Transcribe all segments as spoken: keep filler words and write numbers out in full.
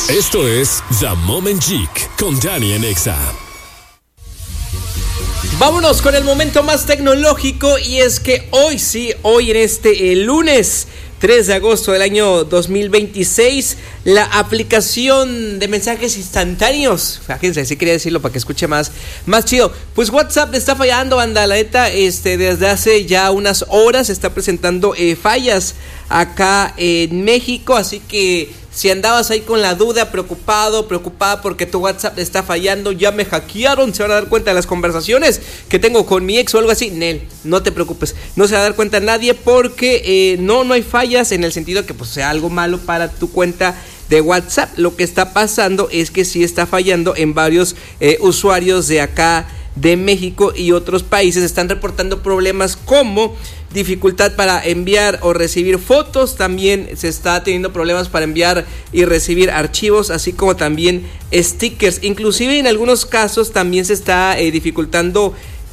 Esto es The Moment Geek con Dani en Exa. Vámonos con el momento más tecnológico, y es que hoy sí, hoy en este el lunes tres de agosto del año dos mil veintiséis, la aplicación de mensajes instantáneos, fíjense, sí quería decirlo para que escuche más, más chido, pues WhatsApp está fallando, banda, la neta, este, desde hace ya unas horas está presentando eh, fallas acá en México, así que si andabas ahí con la duda, preocupado, preocupada porque tu WhatsApp está fallando, ya me hackearon, se van a dar cuenta de las conversaciones que tengo con mi ex o algo así, Nel, no te preocupes, no se va a dar cuenta nadie porque eh, no, no hay fallas en el sentido que pues sea algo malo para tu cuenta de WhatsApp. Lo que está pasando es que sí está fallando en varios eh, usuarios de acá de México y otros países. Están reportando problemas como dificultad para enviar o recibir fotos, también se está teniendo problemas para enviar y recibir archivos, así como también stickers, inclusive en algunos casos también se está eh, dificultando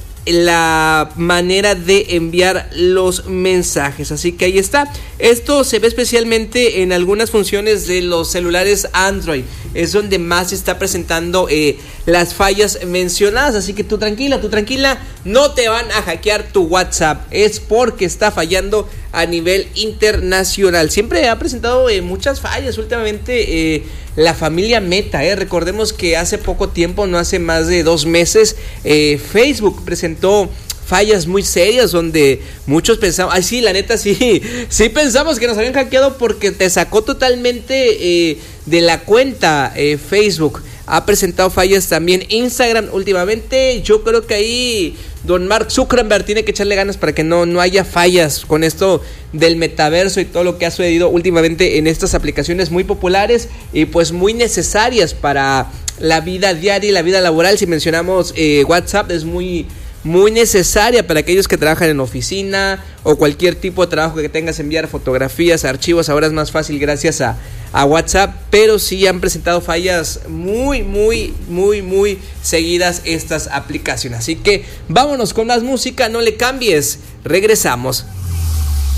la manera de enviar los mensajes, así que ahí está. Esto se ve especialmente en algunas funciones de los celulares Android, es donde más se está presentando eh, las fallas mencionadas, así que tú tranquila, tú tranquila, no te van a hackear tu WhatsApp, es porque está fallando a nivel internacional. Siempre ha presentado eh, muchas fallas últimamente eh, la familia Meta, eh. recordemos que hace poco tiempo, no hace más de dos meses, eh, Facebook presentó fallas muy serias donde muchos pensaban, ay sí, la neta sí, sí pensamos que nos habían hackeado porque te sacó totalmente eh, de la cuenta eh, Facebook. Ha presentado fallas también Instagram últimamente. Yo creo que ahí don Mark Zuckerberg tiene que echarle ganas para que no, no haya fallas con esto del metaverso y todo lo que ha sucedido últimamente en estas aplicaciones muy populares y pues muy necesarias para la vida diaria y la vida laboral. Si mencionamos eh, WhatsApp, es muy... muy necesaria para aquellos que trabajan en oficina o cualquier tipo de trabajo que tengas, enviar fotografías, archivos. Ahora es más fácil gracias a, a WhatsApp, pero sí han presentado fallas muy, muy, muy, muy seguidas estas aplicaciones. Así que vámonos con más música, no le cambies, regresamos.